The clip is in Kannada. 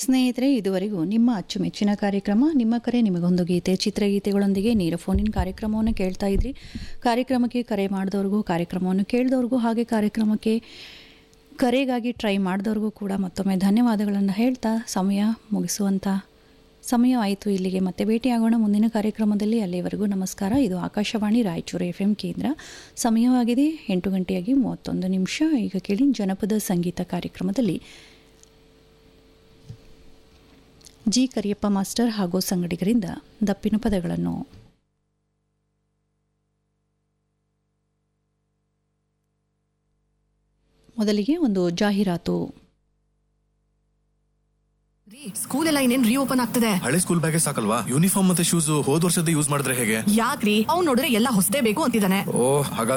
ಸ್ನೇಹಿತರೆ, ಇದುವರೆಗೂ ನಿಮ್ಮ ಅಚ್ಚುಮೆಚ್ಚಿನ ಕಾರ್ಯಕ್ರಮ ನಿಮ್ಮ ಕರೆ ನಿಮಗೊಂದು ಗೀತೆ ಚಿತ್ರಗೀತೆಗಳೊಂದಿಗೆ ನೇರ ಫೋನಿನ ಕಾರ್ಯಕ್ರಮವನ್ನು ಕೇಳ್ತಾ ಇದ್ರಿ. ಕಾರ್ಯಕ್ರಮಕ್ಕೆ ಕರೆ ಮಾಡಿದವ್ರಿಗೂ, ಕಾರ್ಯಕ್ರಮವನ್ನು ಕೇಳಿದವ್ರಿಗೂ, ಹಾಗೆ ಕಾರ್ಯಕ್ರಮಕ್ಕೆ ಕರೆಗಾಗಿ ಟ್ರೈ ಮಾಡಿದವ್ರಿಗೂ ಕೂಡ ಮತ್ತೊಮ್ಮೆ ಧನ್ಯವಾದಗಳನ್ನು ಹೇಳ್ತಾ ಮುಗಿಸುವಂಥ ಸಮಯ ಆಯಿತು. ಇಲ್ಲಿಗೆ ಮತ್ತೆ ಭೇಟಿಯಾಗೋಣ ಮುಂದಿನ ಕಾರ್ಯಕ್ರಮದಲ್ಲಿ. ಅಲ್ಲಿವರೆಗೂ ನಮಸ್ಕಾರ. ಇದು ಆಕಾಶವಾಣಿ ರಾಯಚೂರು FM ಕೇಂದ್ರ. ಸಮಯವಾಗಿದೆ 8:31. ಈಗ ಕೇಳಿ ಜನಪದ ಸಂಗೀತ ಕಾರ್ಯಕ್ರಮದಲ್ಲಿ ಜಿ ಕರಿಯಪ್ಪ ಮಾಸ್ಟರ್ ಹಾಗೂ ಸಂಗಡಿಗರಿಂದ ದಪ್ಪಿನ ಪದಗಳನ್ನು. ಮೊದಲಿಗೆ ಒಂದು ಜಾಹೀರಾತು. ಸ್ಕೂಲ್ ಎಲ್ಲ ಇನ್ನೇನ್ ರೀಓಪನ್ ಆಗ್ತದೆ. ಹಳೆ ಸ್ಕೂಲ್ ಬ್ಯಾಗೇ ಸಾಕಲ್ವಾ? ಯೂನಿಫಾರ್ಮ್ ಮತ್ತೆ ಶೂಸ್ ಹೋದ್ ವರ್ಷದ ಯೂಸ್ ಮಾಡಿದ್ರೆ ಹೇಗೆ? ಯಾಕ್ರಿ, ಅವ್ನು ನೋಡಿದ್ರೆ ಎಲ್ಲ ಹೊಸದೇ ಬೇಕು ಅಂತಿದ್ದಾನೆ. ಓ, ಹಾಗಾದ್ರೆ